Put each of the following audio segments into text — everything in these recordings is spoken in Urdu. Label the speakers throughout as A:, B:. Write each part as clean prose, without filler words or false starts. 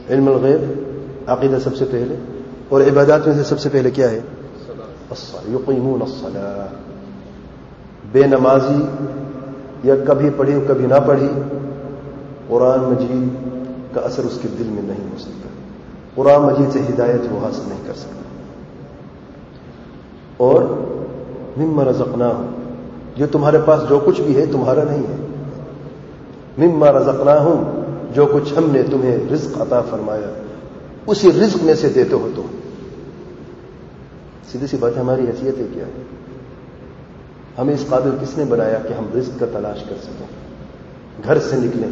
A: علم الغیب عقیدہ سب سے پہلے، اور عبادات میں سے سب سے پہلے کیا ہے؟ الصلاۃ، یقیمون الصلاۃ. بے نمازی یا کبھی پڑھی اور کبھی نہ پڑھی، قرآن مجید کا اثر اس کے دل میں نہیں ہو سکتا، قرآن مجید سے ہدایت وہ حاصل نہیں کر سکتا. اور مما رزقناہم، جو تمہارے پاس جو کچھ بھی ہے تمہارا نہیں ہے. مما رزقناہم، جو کچھ ہم نے تمہیں رزق عطا فرمایا اسی رزق میں سے دیتے ہو. تو سیدھی سی بات ہے، ہماری حیثیت ہے کیا ہے؟ ہمیں اس قابل کس نے بنایا کہ ہم رزق کا تلاش کر سکیں؟ گھر سے نکلیں،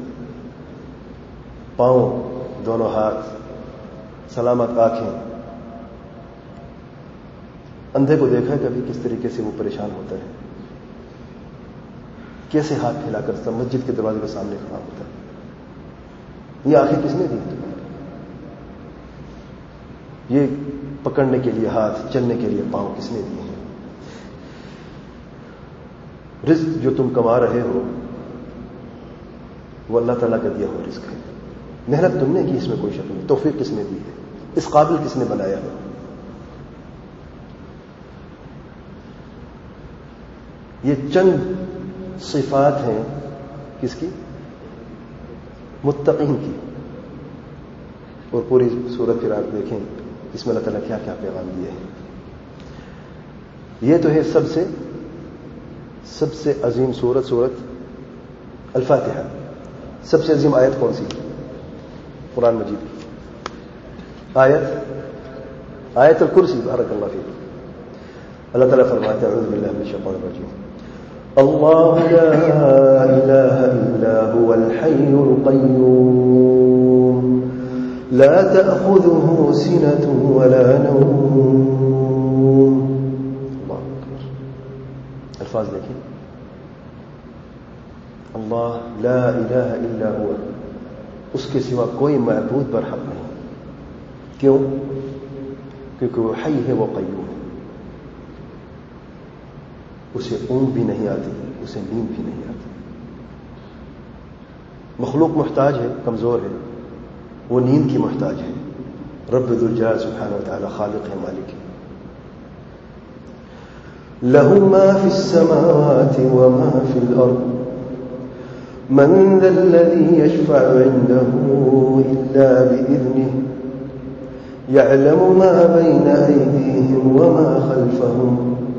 A: پاؤں، دونوں ہاتھ، سلامت آنکھیں. اندھے کو دیکھا ہے کبھی کس طریقے سے وہ پریشان ہوتا ہے؟ کیسے ہاتھ پھیلا کر مسجد کے دروازے کے سامنے کھڑا ہوتا ہے؟ یہ آنکھیں کس نے دی؟ یہ پکڑنے کے لیے ہاتھ، چلنے کے لیے پاؤں کس نے دیے ہیں؟ رزق جو تم کما رہے ہو وہ اللہ تعالیٰ کا دیا ہوا رزق ہے. محنت تم نے کی، اس میں کوئی شک نہیں. توفیق کس نے دی ہے؟ اس قابل کس نے بنایا ہے؟ یہ چند صفات ہیں کس کی؟ متقین کی. اور پوری سورت پھر آپ دیکھیں اس میں اللہ تعالیٰ کیا کیا پیغام دیے ہیں. یہ تو ہے سب سے عظیم سورت الفاتحہ. سب سے عظیم آیت کون سی؟ قرآن مجید کی آیت الکرسی. بارک اللہ فیک. اللہ تعالیٰ فرماتا ہے اعوذ باللہ من الشیطان الرجیم اللہ لا الہ الا هو الحی القیوم لا تأخذه سنة ولا نوم. اللہ اکبر. الفاظ دیکھیں، اللہ لا الہ الا هو، اس کے سوا کوئی معبود برحق نہیں. کیوں؟ کیونکہ وہ حی ہے، وہ قیوم ہے. اسے اونگ بھی نہیں آتی، اسے نیند بھی نہیں آتی. مخلوق محتاج ہے، کمزور ہے، وہ نیند کی محتاج ہے. رب ذو الجلال سبحانہ وتعالی خالق ہے، مالک ہے. لہ ما فی السماوات وما فی الارض من ذا الذی یشفع عنده الا باذنه يعلم ما بين ایدیہم وما خلفهم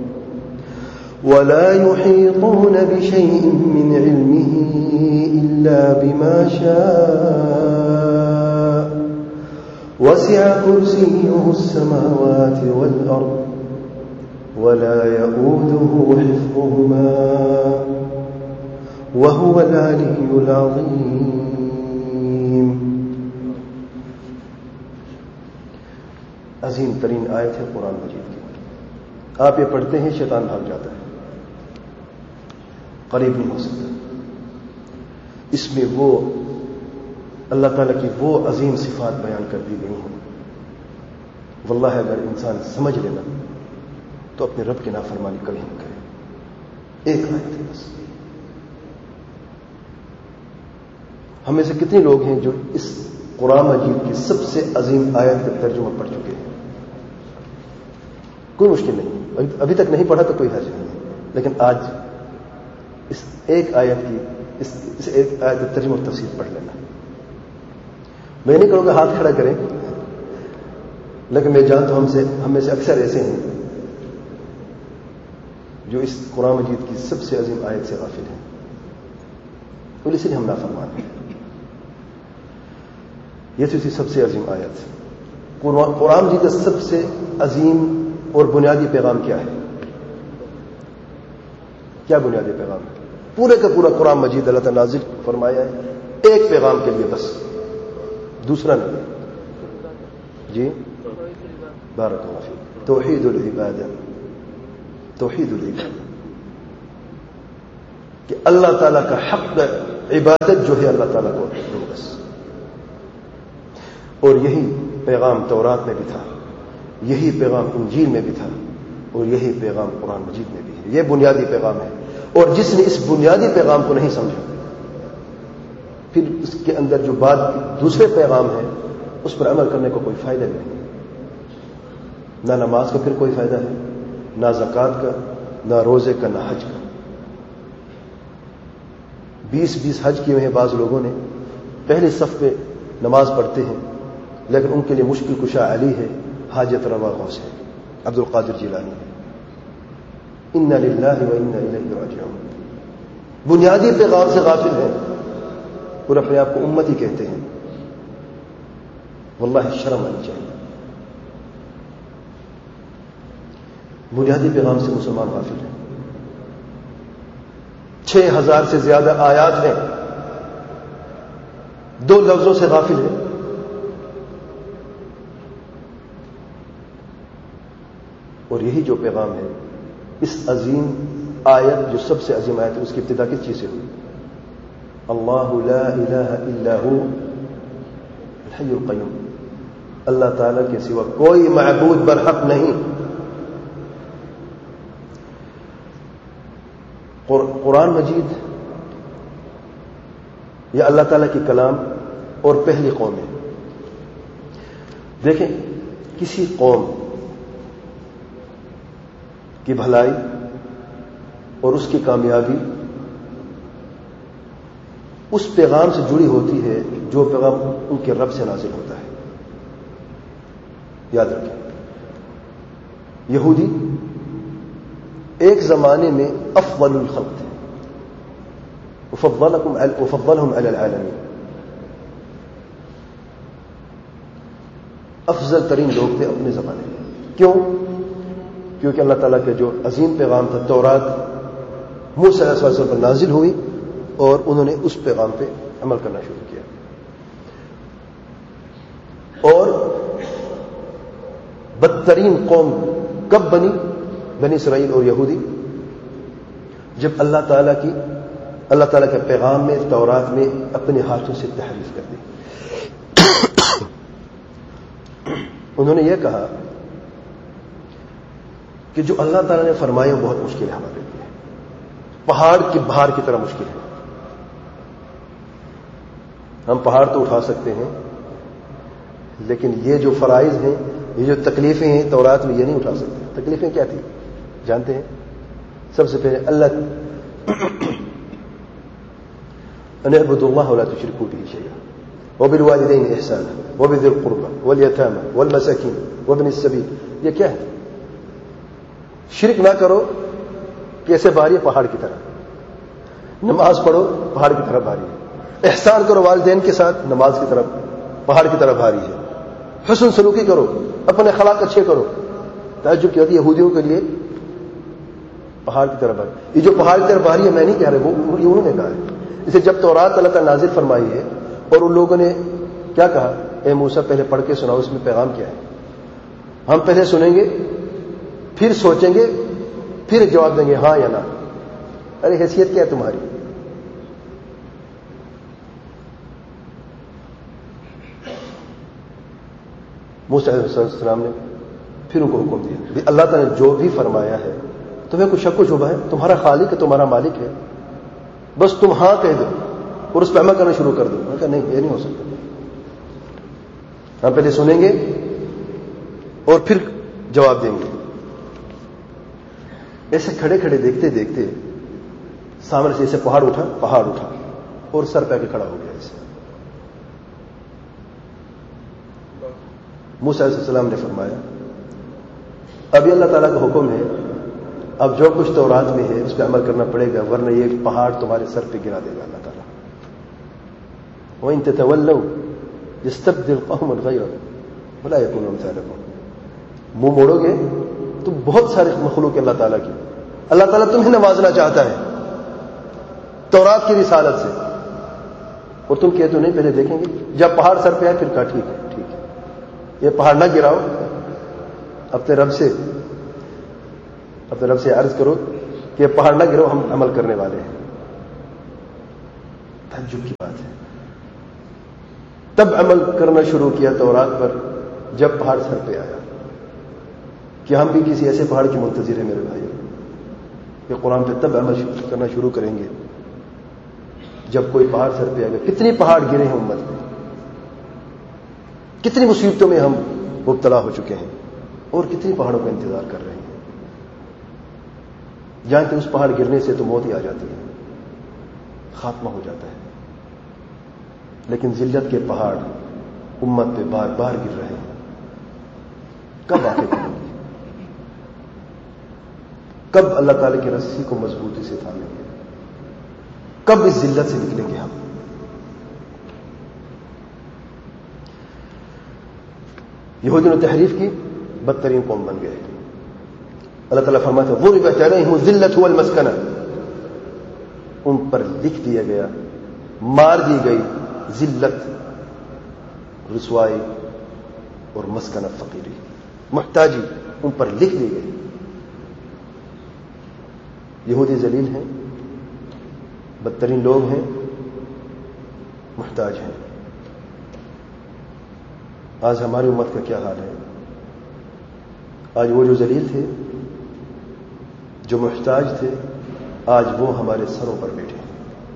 A: ولا يحيطون بشيء من علمه إلا بما شاء وسع كرسيه السماوات والأرض ولا يؤوده حفظهما وهو العلي العظيم. عظیم ترین آیت ہے قرآن مجید کی. آپ یہ پڑھتے ہیں شیطان بھاگ جاتا ہے، قریب نہیں ہو سکتا. اس میں وہ اللہ تعالیٰ کی وہ عظیم صفات بیان کر دی گئی ہیں. واللہ اگر انسان سمجھ لینا تو اپنے رب کی نافرمانی کبھی نہیں کرے. ایک آیت ہے بس. ہم میں سے کتنے لوگ ہیں جو اس قرآن مجید کی سب سے عظیم آیت کا ترجمہ پڑھ چکے ہیں؟ کوئی مشکل نہیں. ابھی تک نہیں پڑھا تو کوئی حرج نہیں ہے، لیکن آج اس ایک آیت کی اس ایک آیت کا ترجمہ اور تفسیر پڑھ لینا. میں نہیں کہوں گا ہاتھ کھڑا کریں، لیکن میں جانتا ہوں ہم میں سے اکثر ایسے ہیں جو اس قرآن مجید کی سب سے عظیم آیت سے غافل ہیں، اور اسی لیے ہم نافرمان ہیں. یہ تو اسی سب سے عظیم آیت. قرآن مجید کا سب سے عظیم اور بنیادی پیغام کیا ہے؟ کیا بنیادی پیغام ہے؟ پورے کا پورا قرآن مجید اللہ تعالیٰ نازل فرمایا ہے ایک پیغام کے لیے بس، دوسرا نہیں. جی بارک اللہ فیک. توحید العبادہ. توحید العبادہ کہ اللہ تعالیٰ کا حق عبادت جو ہے اللہ تعالیٰ کو دو بس. اور یہی پیغام تورات میں بھی تھا، یہی پیغام انجیل میں بھی تھا، اور یہی پیغام قرآن مجید میں بھی ہے. یہ بنیادی پیغام ہے. اور جس نے اس بنیادی پیغام کو نہیں سمجھا پھر اس کے اندر جو بات دوسرے پیغام ہے اس پر عمل کرنے کو کوئی فائدہ نہیں. نہ نماز کا پھر کوئی فائدہ ہے، نہ زکوٰۃ کا، نہ روزے کا، نہ حج کا. 20 حج کیے ہیں بعض لوگوں نے، پہلے صف پہ نماز پڑھتے ہیں، لیکن ان کے لیے مشکل کشا علی ہے، حاجت روا غوث ہے، عبد القادر جیلانی ہے. انا للہ و انا الیہ راجعون. بنیادی پیغام سے غافل ہیں اور اپنے آپ کو امتی کہتے ہیں. واللہ شرم آنی چاہیے. بنیادی پیغام سے مسلمان غافل ہیں. 6000 سے زیادہ آیات ہیں، 2 لفظوں سے غافل ہیں. اور یہی جو پیغام ہے، اس عظیم آیت جو سب سے عظیم آیت ہے، اس کی ابتدا کس چیز سے ہوئی؟ اللہ لا الہ الا ہو الحی القیوم. اللہ تعالیٰ کے سوا کوئی معبود برحق نہیں. قرآن مجید یہ اللہ تعالیٰ کی کلام اور پہلی قوم ہے. دیکھیں، کسی قوم کی بھلائی اور اس کی کامیابی اس پیغام سے جڑی ہوتی ہے جو پیغام ان کے رب سے نازل ہوتا ہے. یاد رکھیں، یہودی ایک زمانے میں افضل الخلق تھے، وفضلهم علی العالمین. افضل ترین لوگ تھے اپنے زمانے میں. کیوں؟ کیونکہ اللہ تعالیٰ کا جو عظیم پیغام تھا تورات موسیٰ علیہ السلام پر نازل ہوئی اور انہوں نے اس پیغام پہ عمل کرنا شروع کیا. اور بدترین قوم کب بنی؟ بنی اسرائیل اور یہودی، جب اللہ تعالیٰ کے پیغام میں تورات میں اپنے ہاتھوں سے تحریف کر دی. انہوں نے یہ کہا کہ جو اللہ تعالیٰ نے فرمایا وہ بہت مشکل ہے ہمارے لیے، پہاڑ کی بھار کی طرح مشکل ہے. ہم پہاڑ تو اٹھا سکتے ہیں، لیکن یہ جو فرائض ہیں، یہ جو تکلیفیں ہیں تورات میں، یہ نہیں اٹھا سکتے. تکلیفیں کیا تھی جانتے ہیں؟ سب سے پہلے اللہ ان اعبدوا اللہ ولا تشركوا به شيئا وبالوالدين احسانا وبذي القربى واليتامى والمساكين وابن السبيل. یہ کیا ہے؟ شرک نہ کرو، کیسے بھاری ہے؟ پہاڑ کی طرح. نماز پڑھو، پہاڑ کی طرح بھاری ہے. احسان کرو والدین کے ساتھ، نماز کی طرف پہاڑ کی طرح بھاری ہے. حسن سلوکی کرو، اپنے اخلاق اچھے کرو. تعجب کیا ہوتی ہے یہودیوں کے لیے پہاڑ کی طرح بھاری. یہ جو پہاڑ کی طرح بھاری ہے میں نہیں کہہ رہا، وہ انہوں نے کہا ہے. اسے جب تورات اللہ تعالیٰ نازل فرمائی ہے اور ان لوگوں نے کیا کہا، اے موسیٰ پہلے پڑھ کے سناؤ اس میں پیغام کیا ہے. ہم پہلے سنیں گے، پھر سوچیں گے، پھر جواب دیں گے ہاں یا نہ. ارے حیثیت کیا ہے تمہاری؟ موسیٰ علیہ السلام نے پھر ان کو حکم دیا، اللہ تعالیٰ نے جو بھی فرمایا ہے تمہیں کوئی شک و شبہ ہے؟ تمہارا خالق ہے، تمہارا مالک ہے، بس تم ہاں کہہ دو اور اس پہ عمل کرنا شروع کر دو. میں کہا نہیں، یہ نہیں ہو سکتا. ہم پہلے سنیں گے اور پھر جواب دیں گے. ایسے کھڑے کھڑے دیکھتے دیکھتے سامنے سے ایسے پہاڑ اٹھا اور سر پہ کے کھڑا ہو گیا. ایسے موسیٰ علیہ السلام نے فرمایا ابھی اللہ تعالیٰ کا حکم ہے، اب جو کچھ تورات میں ہے اس پہ عمل کرنا پڑے گا، ورنہ یہ پہاڑ تمہارے سر پہ گرا دے گا اللہ تعالیٰ. وَإِن تَتَوَلَّوْا يَسْتَبْدِلْ قَوْمًا غَيْرَكُمْ وَلَا يَكُونُوا أَمْثَالَكُمْ. منہ موڑو گے تو بہت سارے مخلوق ہے اللہ تعالیٰ کی. اللہ تعالیٰ تمہیں نوازنا چاہتا ہے تورات کی رسالت سے، اور تم کہتے ہو نہیں پہلے دیکھیں گے. جب پہاڑ سر پہ آئے پھر کہا ٹھیک ہے یہ پہاڑ نہ گراؤ، اپنے رب سے عرض کرو کہ یہ پہاڑ نہ گراؤ، ہم عمل کرنے والے ہیں. تعجب کی بات ہے. تب عمل کرنا شروع کیا تورات پر جب پہاڑ سر پہ آیا. کہ ہم بھی کسی ایسے پہاڑ کی منتظر ہیں میرے بھائی، کہ قرآن پہ تب عمل کرنا شروع کریں گے جب کوئی پہاڑ سر پہ آ گیا، کتنی پہاڑ گرے ہیں امت میں، کتنی مصیبتوں میں ہم مبتلا ہو چکے ہیں، اور کتنی پہاڑوں کا انتظار کر رہے ہیں. جانتے اس پہاڑ گرنے سے تو موت ہی آ جاتی ہے، خاتمہ ہو جاتا ہے، لیکن ذلت کے پہاڑ امت پہ بار بار گر رہے ہیں. کب آخر کریں گے؟ کب اللہ تعالی کی رسی کو مضبوطی سے تھامیں گے؟ کب اس ذلت سے نکلیں گے ہم؟ یہودیوں نے تحریف کی، بدترین قوم بن گئے. اللہ تعالیٰ فرماتا ہے ضربت علیہم الذلۃ والمسکنہ، ان پر لکھ دیا گیا، مار دی گئی ذلت، رسوائی اور مسکنہ فقیری، محتاجی ان پر لکھ دی گئی. یہودی ذلیل ہیں، بدترین لوگ ہیں، محتاج ہیں. آج ہماری امت کا کیا حال ہے؟ آج وہ جو ذلیل تھے، جو محتاج تھے، آج وہ ہمارے سروں پر بیٹھے ہیں.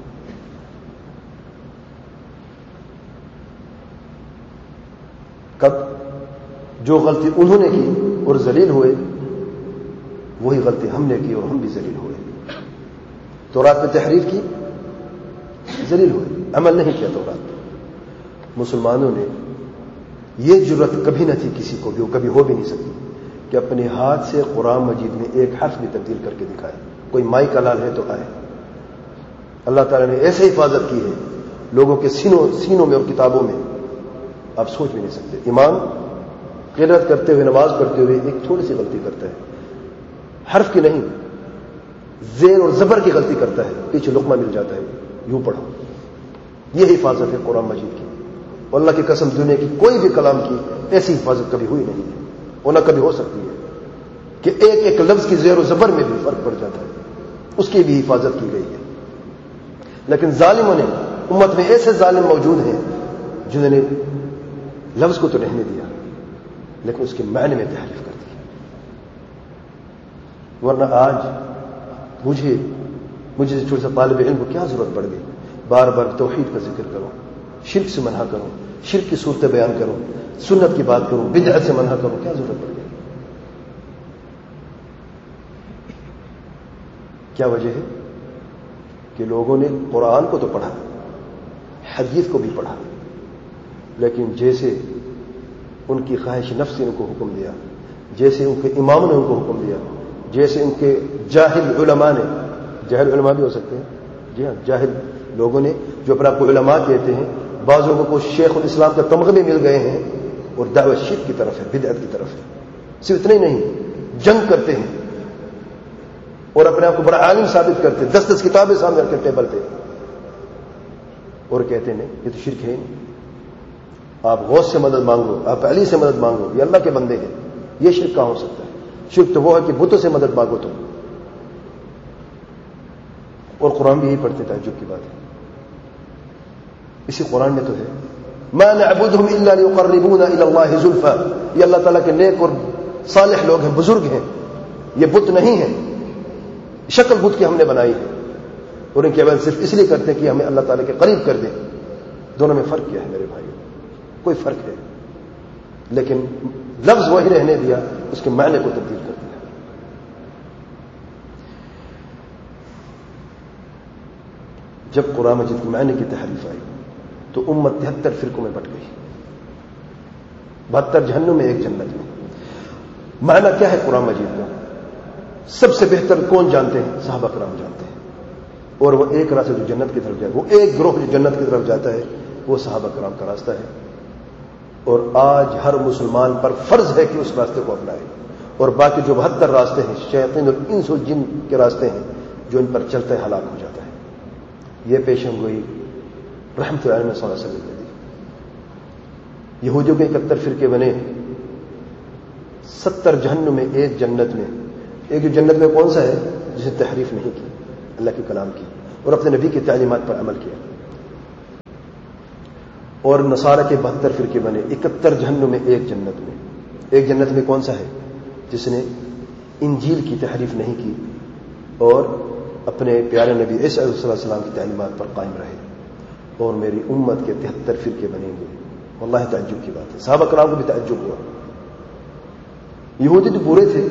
A: کب؟ جو غلطی انہوں نے کی اور ذلیل ہوئے، وہی غلطی ہم نے کی اور ہم بھی ذلیل ہوئے. تورات پہ تحریف کی، ذلیل ہوئے، عمل نہیں کیا تورات پہ. مسلمانوں نے یہ جرت کبھی نہ تھی کسی کو بھی، وہ کبھی ہو بھی نہیں سکتی کہ اپنے ہاتھ سے قرآن مجید میں ایک حرف بھی تبدیل کر کے دکھائے. کوئی مائی کا لال ہے تو آئے. اللہ تعالیٰ نے ایسے حفاظت کی ہے لوگوں کے سینوں میں اور کتابوں میں، آپ سوچ بھی نہیں سکتے. امام قرات کرتے ہوئے، نماز پڑھتے ہوئے ایک تھوڑی سی غلطی کرتا ہے، حرف کی نہیں، زیر اور زبر کی غلطی کرتا ہے، پیچھے لقمہ مل جاتا ہے، یوں پڑھو. یہ حفاظت ہے قرآن مجید کی. اور اللہ کی قسم، دنیا کی کوئی بھی کلام کی ایسی حفاظت کبھی ہوئی نہیں ہے، اور نہ کبھی ہو سکتی ہے کہ ایک ایک لفظ کی زیر و زبر میں بھی فرق پڑ جاتا ہے. اس کی بھی حفاظت کی گئی ہے. لیکن ظالموں نے، امت میں ایسے ظالم موجود ہیں جنہوں نے لفظ کو تو رہنے دیا لیکن اس کے معنی میں تحریف کر دی. ورنہ آج مجھے چھوٹے سے طالب علم کو کیا ضرورت پڑ گئی بار بار توحید کا ذکر کروں، شرک سے منع کروں، شرک کی صورتیں بیان کروں، سنت کی بات کروں، بدعت سے منع کروں؟ کیا ضرورت پڑ گئی؟ کیا وجہ ہے؟ کہ لوگوں نے قرآن کو تو پڑھا، حدیث کو بھی پڑھا، لیکن جیسے ان کی خواہش نفس نے ان کو حکم دیا، جیسے ان کے امام نے ان کو حکم دیا، جیسے ان کے جاہل علماء نے، جاہل علماء بھی ہو سکتے ہیں، جی ہاں، جاہل لوگوں نے جو اپنے آپ کو علماء کہتے ہیں، بعض لوگوں کو شیخ الاسلام کا تمغے بھی مل گئے ہیں اور دعوت شرک کی طرف ہے، بدعت کی طرف ہے. صرف اتنا ہی نہیں، جنگ کرتے ہیں اور اپنے آپ کو بڑا عالم ثابت کرتے ہیں، 10 کتابیں سامنے رکھ کے ٹیبل پہ، اور کہتے ہیں یہ تو شرک ہے ہی نہیں. آپ غوث سے مدد مانگو، آپ علی سے مدد مانگو، یہ اللہ کے بندے ہیں. یہ شرک کہاں ہو سکتا ہے؟ شرک تو وہ ہے کہ بتوں سے مدد مانگو تم. اور قرآن بھی یہی پڑھتے، تعجب کی بات ہے. اسی قرآن میں تو ہے ما نعبدهم الا ليقربونا الى الله زلفى. یہ اللہ تعالیٰ کے نیک اور صالح لوگ ہیں، بزرگ ہیں، یہ بت نہیں ہیں. شکل بت کی ہم نے بنائی ہے اور ان کی عبادت صرف اس لیے کرتے ہیں کہ ہمیں اللہ تعالیٰ کے قریب کر دیں. دونوں میں فرق کیا ہے میرے بھائی؟ کوئی فرق ہے، لیکن لفظ وہی رہنے دیا، اس کے معنی کو تبدیل کر دیا. جب قرآن مجید کے معنی کی تحریف آئی تو امت 73 فرقوں میں بٹ گئی، 72 جہنم میں، ایک جنت میں. معنی کیا ہے قرآن مجید کا؟ سب سے بہتر کون جانتے ہیں؟ صحابہ کرام جانتے ہیں. اور وہ ایک راستہ جو جنت کی طرف جائے، وہ ایک گروہ جو جنت کی طرف جاتا ہے، وہ صحابہ کرام کا راستہ ہے. اور آج ہر مسلمان پر فرض ہے کہ اس راستے کو اپنائے. اور باقی جو 72 راستے ہیں، شیاطین اور انس و جن کے راستے ہیں، جو ان پر چلتا ہے ہلاک ہو جاتا ہے. یہ پیشن گوئی رحمت اللہ علیہ صلی اللہ علیہ وسلم نے دی. یہودیوں کے 71 فرقے بنے، 70 جہنم میں، ایک جنت میں. ایک جو جنت میں کون سا ہے؟ جسے تحریف نہیں کی اللہ کے کلام کی اور اپنے نبی کی تعلیمات پر عمل کیا. اور نصارہ کے 72 فرقے بنے، 71 جہنم میں، ایک جنت میں. ایک جنت میں کون سا ہے؟ جس نے انجیل کی تحریف نہیں کی اور اپنے پیارے نبی عیسی علیہ السلام کی تعلیمات پر قائم رہے اور میری امت کے 73 فرقے بنیں گے. واللہ تعجب کی بات ہے. صحابہ کرام کو بھی تعجب ہوا. یہودی تو برے تھے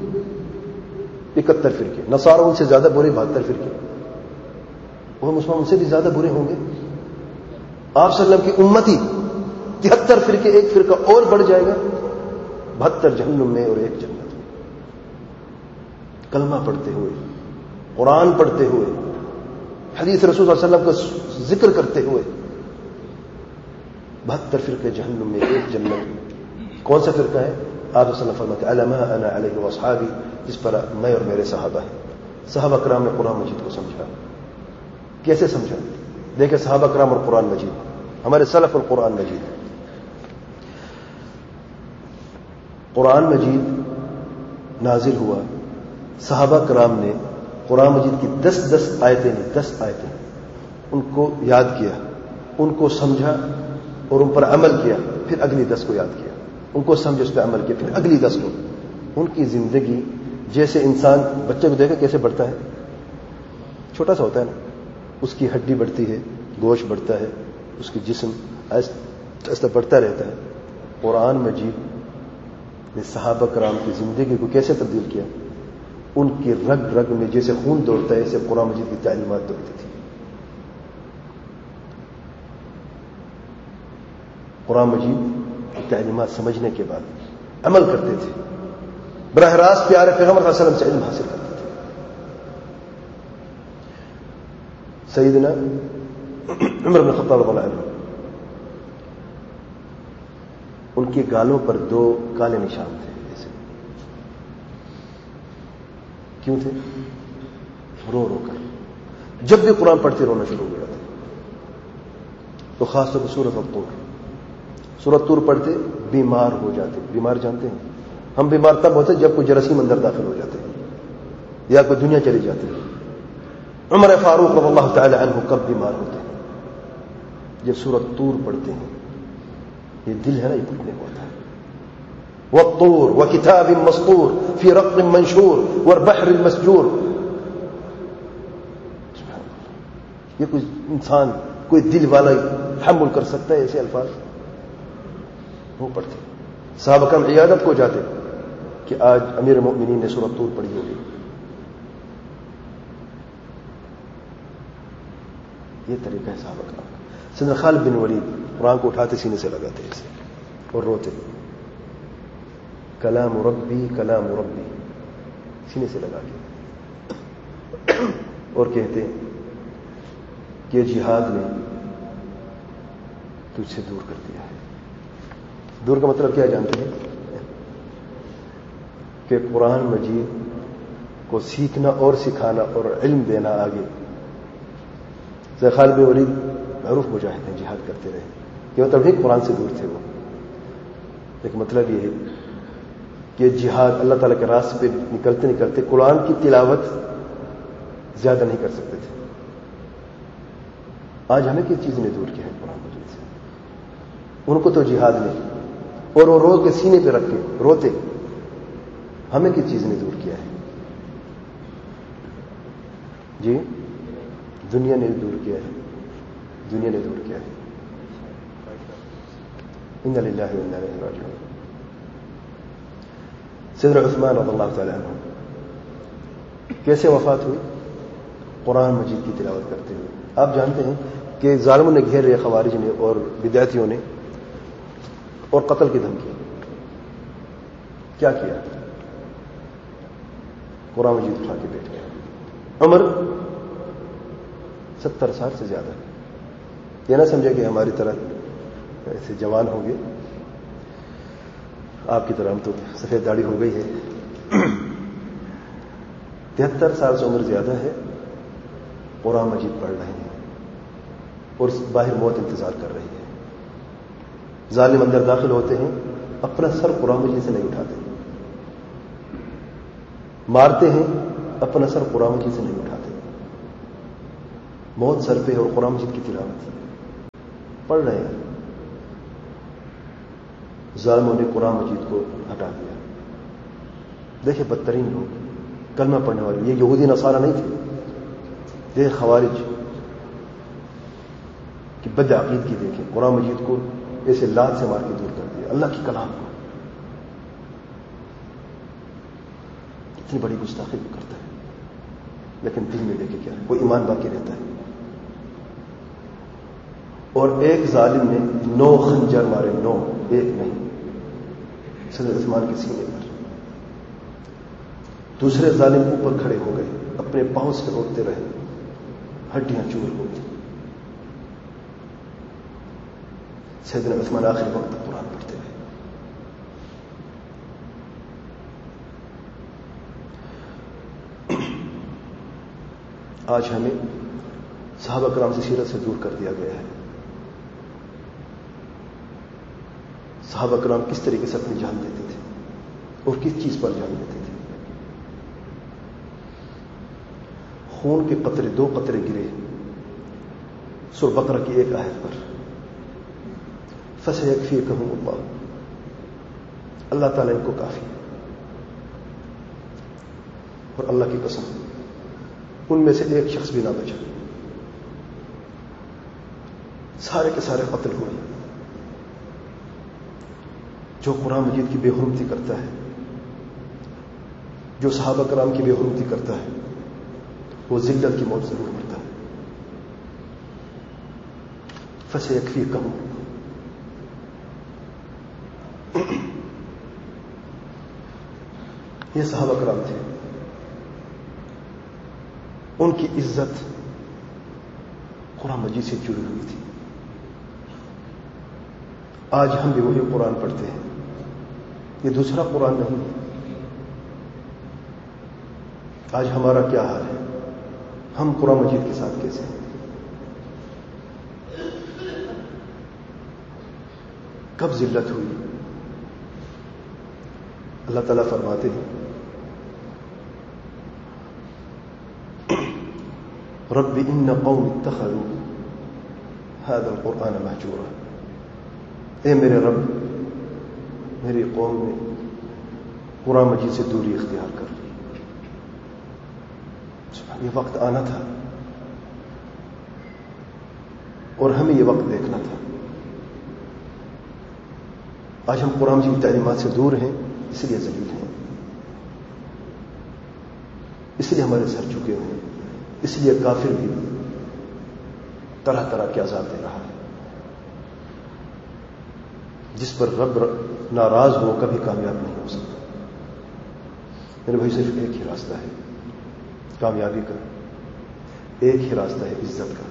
A: 71 فرقے, نصارہ ان سے زیادہ برے 72 فرقے, وہ مسلمان ان سے بھی زیادہ برے ہوں گے. آپ صلی اللہ علیہ وسلم کی امتی 73 فرقے, ایک فرقہ اور بڑھ جائے گا, 72 جہنم میں اور ایک جنت میں. کلمہ پڑھتے ہوئے, قرآن پڑھتے ہوئے, حدیث رسول صلی اللہ علیہ وسلم کا ذکر کرتے ہوئے 72 فرقے جہنم میں, ایک جنت میں. کون سا فرقہ ہے؟ آپ صلی اللہ علیہ وسلم فرماتے ہیں الا ما انا علیہ واصحابی, جس پر میں اور میرے صحابہ ہیں. صحابہ کرام نے قرآن مجید کو سمجھا. کیسے سمجھا؟ دیکھیں صحابہ کرام اور قرآن مجید, ہمارے سلف اور قرآن مجید. قرآن مجید نازل ہوا, صحابہ کرام نے قرآن مجید کی 10 آیتیں, 10 آیتیں ان کو یاد کیا, ان کو سمجھا اور ان پر عمل کیا, پھر اگلی 10 کو یاد کیا, ان کو سمجھ اس پہ عمل کیا, پھر اگلی 10 کو. ان کی زندگی جیسے انسان بچے کو دیکھا کیسے بڑھتا ہے, چھوٹا سا ہوتا ہے نا, اس کی ہڈی بڑھتی ہے, گوشت بڑھتا ہے, اس کی جسم ایسا بڑھتا رہتا ہے. قرآن مجید نے صحابہ کرام کی زندگی کو کیسے تبدیل کیا؟ ان کی رگ رگ میں جیسے خون دوڑتا ہے ایسے قرآن مجید کی تعلیمات دوڑتی تھی. قرآن مجید کی تعلیمات سمجھنے کے بعد عمل کرتے تھے, براہ راست پیارے پیغمبر صلی اللہ علیہ وسلم سے علم حاصل کرتے تھے. سیدنا عمر بن الخطاب رضی اللہ عنہ, ان کے گالوں پر 2 کالے نشان تھے. ایسے کیوں تھے؟ رو رو کر جب بھی قرآن پڑھتے رونا شروع ہو جاتے. تو خاص طور پر سورۃ الطور, سورۃ طور پڑھتے بیمار ہو جاتے. بیمار جانتے ہیں ہم بیمار تب ہوتے جب کوئی جراثیم اندر داخل ہو جاتے ہیں یا کوئی دنیا چلی جاتی ہے. عمر فاروق رضی اللہ تعالی عنہ کب بیمار ہوتے ہیں؟ جب سورۃ طور پڑھتے ہیں. یہ دل ہے نا, یہ ٹوٹنے کو ہوتا ہے. والطور وکتاب مسطور فی رق منشور والبحر المسجور. یہ کوئی انسان, کوئی دل والا تحمل کر سکتا ہے ایسے الفاظ؟ وہ پڑھتے. صحابہ کرام عیادت کو جاتے کہ آج امیر المؤمنین نے سورۃ طور پڑھی ہوگی. یہ طریقہ ہے صحابہ کرام. سیدنا خالد بن ولید قرآن کو اٹھاتے سینے سے لگاتے ایسے اور روتے, کلام ربی کلام ربی, سینے سے لگا کے, اور کہتے کہ جہاد نے تجھ سے دور کر دیا ہے. دور کا مطلب کیا جانتے ہیں؟ کہ قرآن مجید کو سیکھنا اور سکھانا اور علم دینا آگے. خالد بن ولید معروف مجاہد ہیں, جہاد کرتے رہے, کہ مطلب نہیں قرآن سے دور تھے وہ, لیکن مطلب یہ ہے کہ جہاد اللہ تعالیٰ کے راستے پہ نکلتے نکلتے قرآن کی تلاوت زیادہ نہیں کر سکتے تھے. آج ہمیں کس چیز نے دور کیا ہے قرآن مجید سے؟ ان کو تو جہاد نے, اور وہ رو کے سینے پہ رکھ کے روتے. ہمیں کس چیز نے دور کیا ہے؟ جی دنیا نے دور کیا ہے, دنیا نے دور کیا ہے. انا للہ و انا الیہ راجعون. سیدنا عثمان رضی اللہ تعالی عنہ کیسے وفات ہوئی؟ قرآن مجید کی تلاوت کرتے ہوئے. آپ جانتے ہیں کہ ظالموں نے گھیر رہے, خوارج نے اور بدعتیوں نے, اور قتل کی دھمکی. کیا کیا؟ قرآن مجید اٹھا کے بیٹھ گیا. عمر 70 سال سے زیادہ. یہ نہ سمجھے کہ ہماری طرح ایسے جوان ہوں گے, آپ کی طرح ہم تو سفید داڑھی ہو گئی ہے. 73 سال سے عمر زیادہ ہے, قرآن مجید پڑھ رہے ہیں اور باہر موت انتظار کر رہی ہے. ظالم اندر داخل ہوتے ہیں, اپنا سر قرآن مجید سے نہیں اٹھاتے, مارتے ہیں, اپنا سر قرآن مجید سے نہیں اٹھاتے. موت سر پہ اور قرآن مجید کی تلاوت پڑھ رہے ہیں. ظالموں نے قرآن مجید کو ہٹا دیا. دیکھیں بدترین لوگ, کلمہ پڑھنے والے, یہ یہودی نصارہ نہیں تھے, دیکھ خوارج کی بد عقیدگی دیکھیں، قرآن مجید کو ایسے لات سے مار کے دور کر دیا، اللہ کی کلام کو اتنی بڑی گستاخی کرتا ہے، لیکن دل میں دیکھے کیا ہے، کوئی ایمان باقی رہتا ہے. اور ایک ظالم نے 9 خنجر مارے، 9، ایک نہیں، حضرت عثمان کے سینے پر. دوسرے ظالم اوپر کھڑے ہو گئے، اپنے پاؤں سے روکتے رہے، ہڈیاں چور ہو گئی. سیدنا عثمان آخری وقت تک قرآن پڑھتے رہے. آج ہمیں صحابہ کرام سے سیرت سے دور کر دیا گیا ہے. صحابہ کرام کس طریقے سے اپنی جان دیتے تھے اور کس چیز پر جان دیتے تھے. خون کے قطرے، 2 قطرے گرے سورہ بقرہ کی ایک آیت پر، فَسَيَكْفِيكَهُمُ اللَّهُ، اللہ تعالیٰ ان کو کافی ہے. اور اللہ کی قسم ان میں سے ایک شخص بھی نہ بچا، سارے کے سارے قتل ہوئے. جو قرآن مجید کی بے حرمتی کرتا ہے، جو صحابہ کرام کی بے حرمتی کرتا ہے، وہ ذلت کی موت ضرور مرتا ہے. فَسَيَكْفِيكَهُمُ، یہ صحابہ کرام تھے، ان کی عزت قرآن مجید سے جڑی ہوئی تھی. آج ہم بھی وہی قرآن پڑھتے ہیں، یہ دوسرا قرآن نہیں ہے. آج ہمارا کیا حال ہے؟ ہم قرآن مجید کے ساتھ کیسے ہیں؟ کب ذلت ہوئی؟ اللہ تعالیٰ فرماتے ہیں رب ان قوم اتخذوا هذا القرآن مہجورا، اے میرے رب، میری قوم نے قرآن مجید سے دوری اختیار کر لی. یہ وقت آنا تھا اور ہمیں یہ وقت دیکھنا تھا. آج ہم قرآن مجید کی تعلیمات سے دور ہیں، اس لیے ذلیل ہیں، اس لیے ہمارے سر جھکے ہوئے ہیں، اس لیے کافر بھی طرح طرح کے عذاب دے رہا ہے. جس پر رب ناراض ہو کبھی کامیاب نہیں ہو سکتا. میرے بھائی صرف ایک ہی راستہ ہے کامیابی کا، ایک ہی راستہ ہے عزت کا.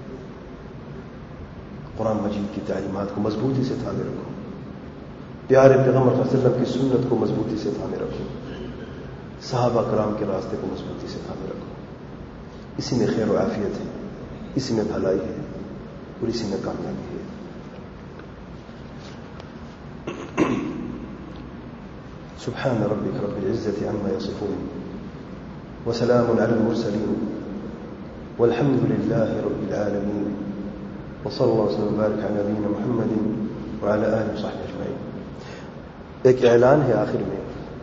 A: قرآن مجید کی تعلیمات کو مضبوطی سے تھامے رکھو، پیارے پیغمبر صلی اللہ علیہ وسلم کی سنت کو مضبوطی سے تھامے رکھو، صحابہ کرام کے راستے کو مضبوطی سے تھامے رکھو. اسی میں خیر و عافیت ہے، اسی میں بھلائی ہے اور اسی میں کامیابی ہے. سبحان ربك رب العزة عما يصفون وسلام على المرسلين والحمد لله رب العالمين وصلى الله وسلم وبارك على نبينا محمد وعلى آله وصحبه أجمعين. ایک اعلان ہے آخر میں،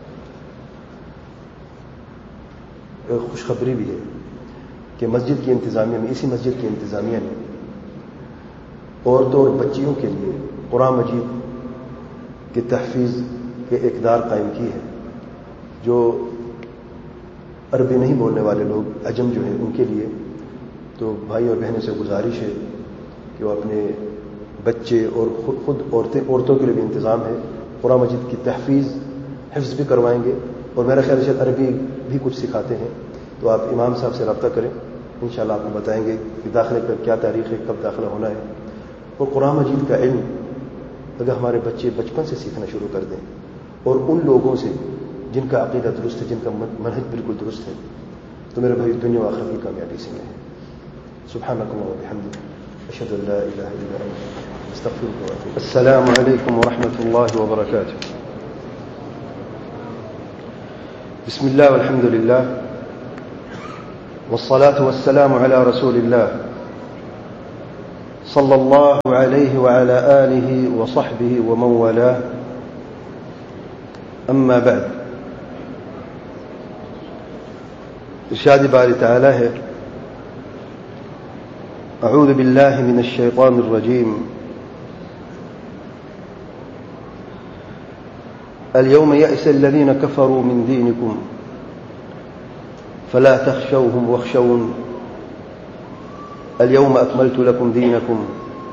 A: ایک خوشخبری بھی ہے کہ مسجد کی انتظامیہ میں، اسی مسجد کی انتظامیہ نے عورتوں اور بچیوں کے لیے قرآن مجید کی تحفیظ کے اقدار قائم کی ہے. جو عربی نہیں بولنے والے لوگ، عجم جو ہیں، ان کے لیے تو بھائی اور بہنوں سے گزارش ہے کہ وہ اپنے بچے اور خود عورتوں کے لیے بھی انتظام ہے. قرآن مجید کی تحفیظ، حفظ بھی کروائیں گے اور میرا خیال ہے عربی بھی کچھ سکھاتے ہیں. تو آپ امام صاحب سے رابطہ کریں، انشاءاللہ آپ کو بتائیں گے کہ داخلے پر کیا تاریخ ہے، کب داخلہ ہونا ہے. اور قرآن مجید کا علم اگر ہمارے بچے بچپن سے سیکھنا شروع کر دیں اور ان لوگوں سے جن کا عقیدہ درست ہے، جن کا منہج بالکل درست ہے، تو میرے بھائی دنیا و آخرت کی کامیابی سے میں ہے. سبحانک اللہم و بحمدک، اشہد ان لا الہ الا انت، استغفرک و اتوب. السلام علیکم ورحمۃ اللہ وبرکاتہ. بسم اللہ والحمد للہ والصلاة والسلام على رسول الله صلى الله عليه وعلى آله وصحبه ومن والاه. أما بعد، ارشاد باری تعالی ہے أعوذ بالله من الشيطان الرجيم. اليوم يئس الذين كفروا من دينكم فلا تخشوهم واخشون اليوم أكملت لكم دينكم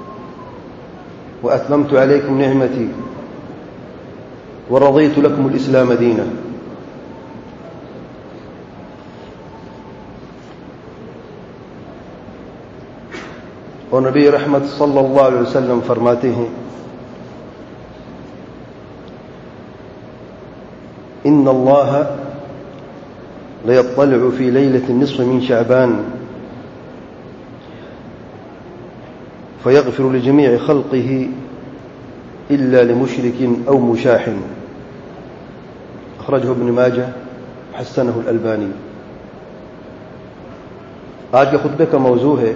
A: وأتممت عليكم نعمتي ورضيت لكم الإسلام دينا. اور نبی رحمت صلی اللہ علیہ وسلم فرماتے ہیں ان اللہ لیطلع فی لیلة النصف من شعبان فیغفر لجمیع خلقه الا لمشرک او مشاح. اخرجہ ابن ماجہ حسنہ الالبانی. آج کے خطبے کا موضوع ہے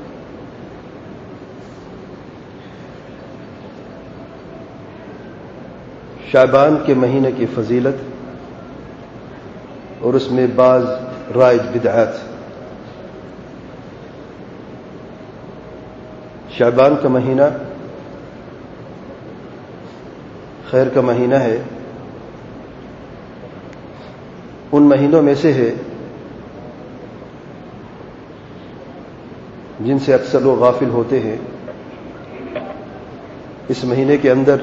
A: شعبان کے مہینے کی فضیلت اور اس میں بعض رائج بدعات. شعبان کا مہینہ خیر کا مہینہ ہے. ان مہینوں میں سے ہے جن سے اکثر لوگ غافل ہوتے ہیں. اس مہینے کے اندر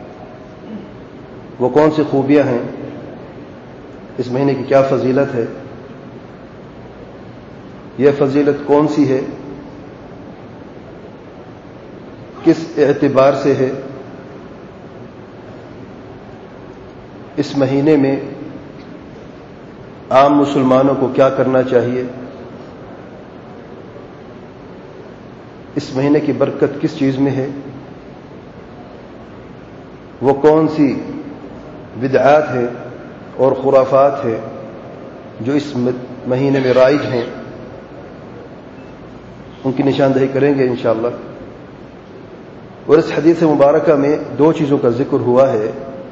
A: وہ کون سی خوبیاں ہیں، اس مہینے کی کیا فضیلت ہے، یہ فضیلت کون سی ہے، کس اعتبار سے ہے، اس مہینے میں عام مسلمانوں کو کیا کرنا چاہیے، اس مہینے کی برکت کس چیز میں ہے، وہ کون سی بدعات ہیں اور خرافات ہیں جو اس مہینے میں رائج ہیں، ان کی نشاندہی کریں گے انشاءاللہ. اور اس حدیث مبارکہ میں دو چیزوں کا ذکر ہوا ہے،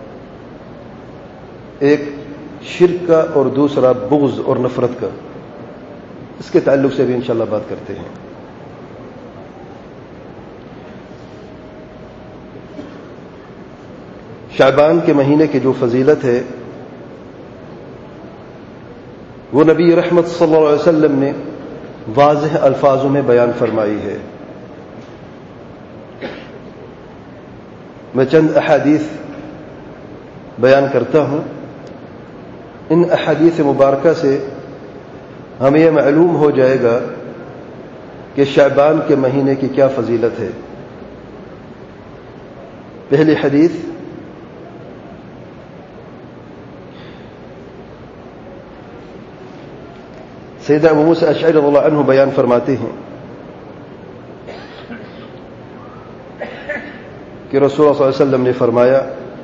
A: ایک شرک کا اور دوسرا بغض اور نفرت کا. اس کے تعلق سے بھی انشاءاللہ بات کرتے ہیں. شعبان کے مہینے کی جو فضیلت ہے وہ نبی رحمت صلی اللہ علیہ وسلم نے واضح الفاظوں میں بیان فرمائی ہے. میں چند احادیث بیان کرتا ہوں. ان احادیث مبارکہ سے ہمیں یہ معلوم ہو جائے گا کہ شعبان کے مہینے کی کیا فضیلت ہے. پہلی حدیث سیدنا ابو موسیٰ اشعری رضی اللہ عنہ بیان فرماتے ہیں کہ رسول اللہ صلی اللہ علیہ وسلم نے فرمایا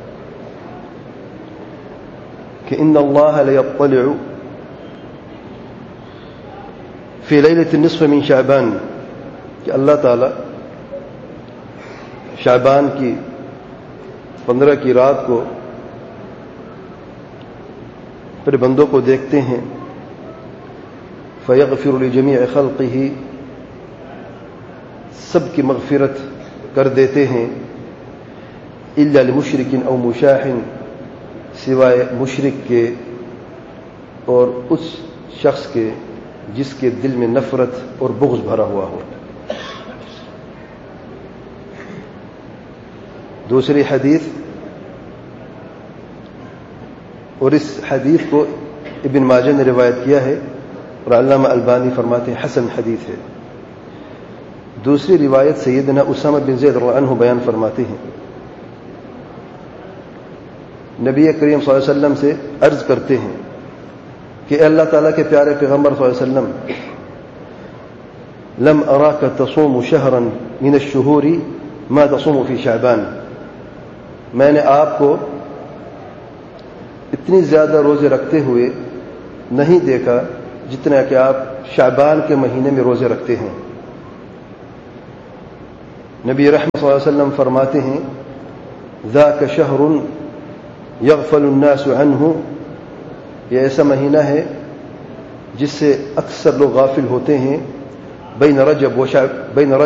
A: کہ ان اللہ لیطلع فی لیلۃ النصف من شعبان، کہ اللہ تعالی شعبان کی 15 کی رات کو اپنے بندوں کو دیکھتے ہیں. فیغفر لجمیع خلقہ، سب کی مغفرت کر دیتے ہیں. الا لمشرک او مشاح، سوائے مشرک کے اور اس شخص کے جس کے دل میں نفرت اور بغض بھرا ہوا ہو. دوسری حدیث، اور اس حدیث کو ابن ماجہ نے روایت کیا ہے اور علامہ البانی فرماتے ہیں حسن حدیث ہے. دوسری روایت سیدنا اسامہ بن زید رضی اللہ عنہ بیان فرماتے ہیں نبی کریم صلی اللہ علیہ وسلم سے عرض کرتے ہیں کہ اے اللہ تعالیٰ کے پیارے پیغمبر صلی اللہ علیہ وسلم، لم اراک تصوم شہرا من الشہور ما تصوم فی شعبان، میں نے آپ کو اتنی زیادہ روزے رکھتے ہوئے نہیں دیکھا جتنا کہ آپ شعبان کے مہینے میں روزے رکھتے ہیں. نبی رحمت صلی اللہ علیہ وسلم فرماتے ہیں ذاک شہر یغفل الناس عنہ، یہ ایسا مہینہ ہے جس سے اکثر لوگ غافل ہوتے ہیں. بين رجب